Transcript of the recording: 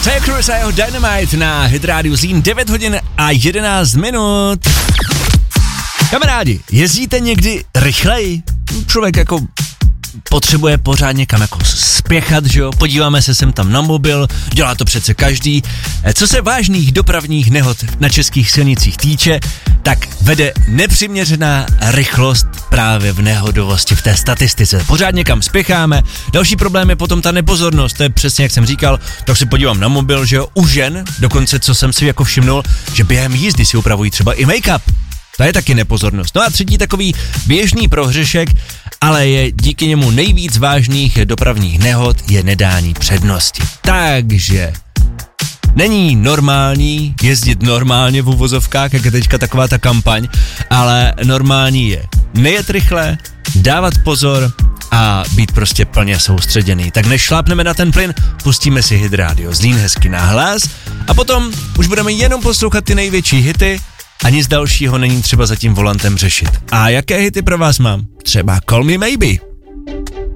Terry Crews a jeho Dynamite na Hit Radio Zlín, 9 hodin a 11 minut. Kamarádi, jezdíte někdy rychleji? Člověk jako potřebuje pořád někam jako spěchat, že jo? Podíváme se sem tam na mobil, dělá to přece každý. Co se vážných dopravních nehod na českých silnicích týče, tak vede nepřiměřená rychlost právě v nehodovosti, v té statistice. Pořád někam spěcháme. Další problém je potom ta nepozornost, to je přesně jak jsem říkal, tak si podívám na mobil, že jo? U žen, dokonce co jsem si jako všimnul, že během jízdy si upravují třeba i make-up. To je taky nepozornost. No a třetí takový běžný prohřešek, ale je díky němu nejvíc vážných dopravních nehod, je nedání přednosti. Takže není normální jezdit normálně v uvozovkách, jak je teďka taková ta kampaň, ale normální je nejet rychle, dávat pozor a být prostě plně soustředěný. Tak než šlápneme na ten plyn, pustíme si Hit Radio Zlín hezky na hlas a potom už budeme jenom poslouchat ty největší hity a nic dalšího není třeba za tím volantem řešit. A jaké hity pro vás mám? Třeba Call Me Maybe.